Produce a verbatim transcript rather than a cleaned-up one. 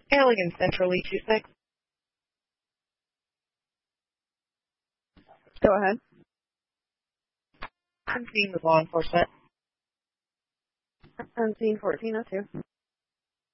Alien Central E two six. Go ahead. I'm seeing with law enforcement. I'm seeing fourteen oh two.